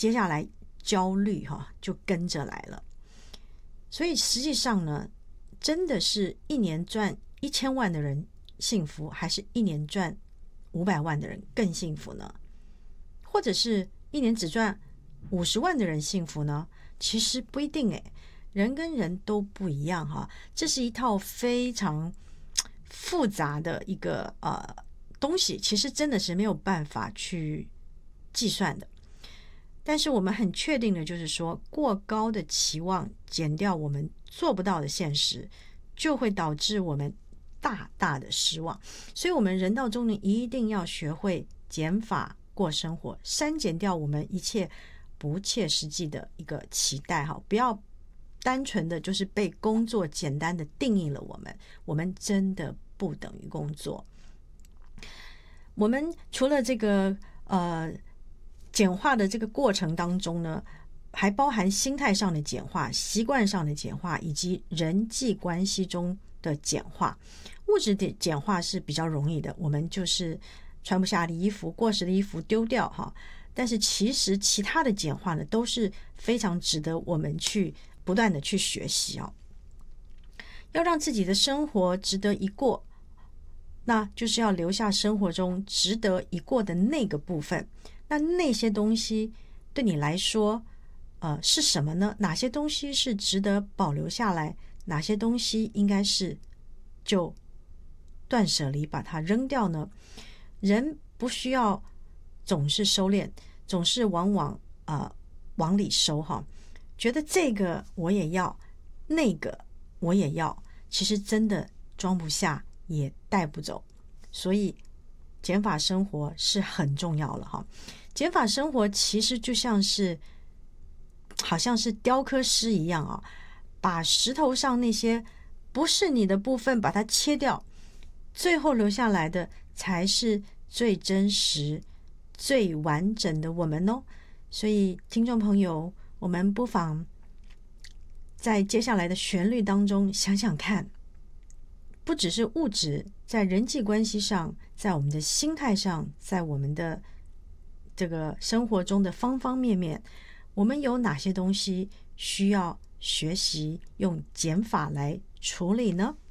接下来焦虑就跟着来了。所以实际上呢，真的是一年赚1000万的人幸福，还是一年赚500万的人更幸福呢？或者是一年只赚50万的人幸福呢？其实不一定人跟人都不一样这是一套非常复杂的一个东西，其实真的是没有办法去计算的。但是我们很确定的就是说，过高的期望减掉我们做不到的现实，就会导致我们大大的失望。所以我们人道中呢，一定要学会减法过生活，删减掉我们一切不切实际的一个期待不要单纯的就是被工作简单的定义了我们真的不等于工作。我们除了这个简化的这个过程当中呢，还包含心态上的简化、习惯上的简化，以及人际关系中的简化。物质的简化是比较容易的，我们就是穿不下的衣服、过时的衣服丢掉但是其实其他的简化呢，都是非常值得我们去不断的去学习要让自己的生活值得一过，那就是要留下生活中值得一过的那个部分。那些东西对你来说是什么呢？哪些东西是值得保留下来？哪些东西应该是就断舍离把它扔掉呢？人不需要总是收敛，总是往里收觉得这个我也要，那个我也要，其实真的装不下也带不走。所以减法生活是很重要了减法生活其实就好像是雕刻师一样把石头上那些不是你的部分把它切掉，最后留下来的才是最真实最完整的我们所以听众朋友，我们不妨在接下来的旋律当中想想看，不只是物质，在人际关系上，在我们的心态上，在我们的这个生活中的方方面面，我们有哪些东西需要学习用减法来处理呢？